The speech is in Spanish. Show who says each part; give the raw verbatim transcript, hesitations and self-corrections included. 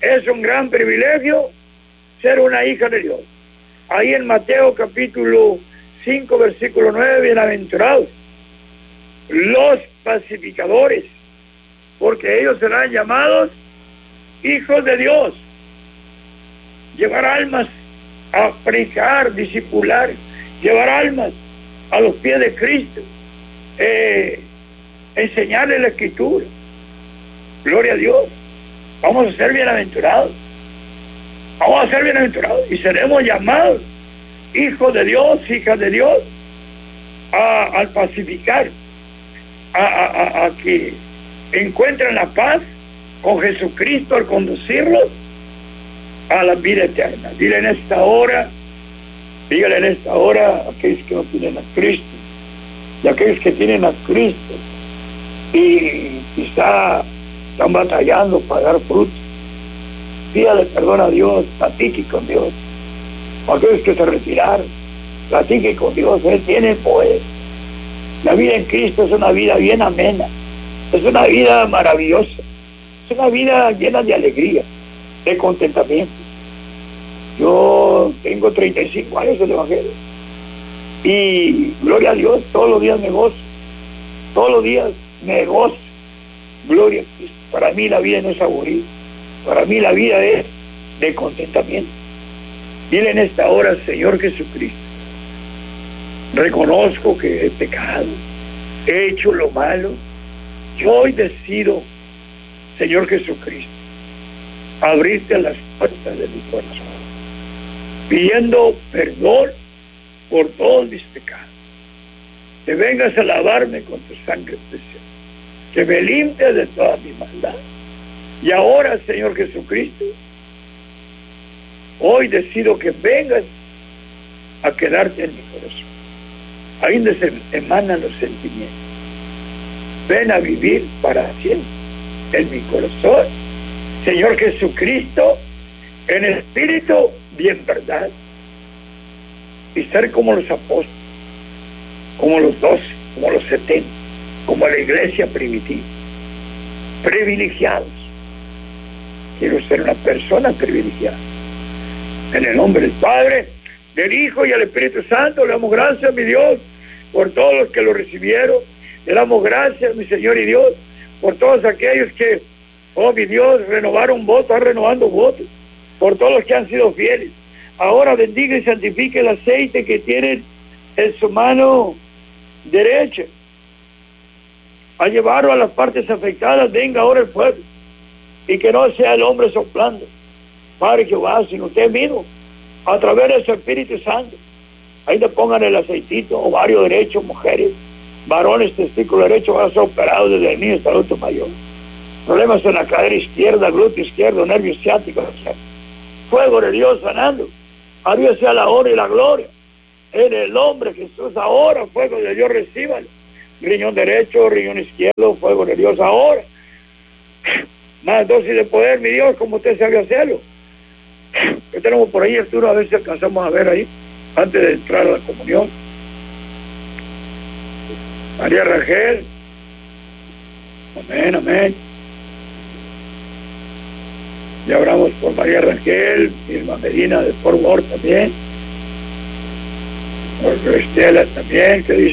Speaker 1: Es un gran privilegio ser una hija de Dios. Ahí en Mateo capítulo cinco, versículo nueve, bienaventurados los pacificadores, porque ellos serán llamados hijos de Dios. Llevar almas a predicar, discipular, llevar almas a los pies de Cristo, eh, enseñarles la Escritura. Gloria a Dios. Vamos a ser bienaventurados. Vamos a ser bienaventurados y seremos llamados hijos de Dios, hijas de Dios, a, al pacificar, a, a, a, a que encuentren la paz con Jesucristo al conducirlos a la vida eterna. Dile en esta hora, dígale en esta hora a aquellos que no tienen a Cristo y a aquellos que tienen a Cristo y quizá están batallando para dar frutos. Pídale perdón a Dios, platique con Dios. A aquellos que se retiraron, platique con Dios, Él tiene el poder. La vida en Cristo es una vida bien amena, es una vida maravillosa, es una vida llena de alegría, de contentamiento. Yo tengo treinta y cinco años en el Evangelio y gloria a Dios, todos los días me gozo, todos los días me gozo. Gloria a Cristo. Para mí la vida no es aburrida, para mí la vida es de contentamiento. Dile en esta hora, Señor Jesucristo, reconozco que he pecado, he hecho lo malo, yo hoy decido, Señor Jesucristo, abrirte las puertas de mi corazón, pidiendo perdón por todos mis pecados, que vengas a lavarme con tu sangre preciosa, que me limpies de toda mi maldad. Y ahora, Señor Jesucristo, hoy decido que vengas a quedarte en mi corazón, ahí donde se emanan los sentimientos. Ven a vivir para siempre en mi corazón, Señor Jesucristo, en espíritu y en verdad, y ser como los apóstoles, como los doce, como los setenta, como la iglesia primitiva, privilegiados. Quiero ser una persona privilegiada. En el nombre del Padre, del Hijo y del Espíritu Santo, le damos gracias, mi Dios, por todos los que lo recibieron. Le damos gracias, mi Señor y Dios, por todos aquellos que, oh mi Dios, renovaron votos, están renovando votos, por todos los que han sido fieles. Ahora bendiga y santifique el aceite que tienen en su mano derecha. A llevarlo a las partes afectadas, venga ahora el pueblo, y que no sea el hombre soplando, Padre Jehová, sino usted mismo, a través de su Espíritu Santo. Ahí le pongan el aceitito, ovario derecho, mujeres, varones, testículo derecho, van a ser operados desde el niño hasta el adulto mayor. Problemas en la cadera izquierda, glúteo izquierdo, nervio ciático, fuego de Dios sanando. A Dios sea la honra y la gloria. En el nombre de Jesús, ahora, fuego de Dios, recíbalo. Riñón derecho, riñón izquierdo, fuego de Dios ahora. Más dosis de poder, mi Dios, como usted sabe hacerlo. Que tenemos por ahí, Arturo, a ver si alcanzamos a ver ahí, antes de entrar a la comunión. María Rangel. Amén, amén. Ya oramos por María Rangel, Irma Medina de Fort Worth también. Por Estela también, que dice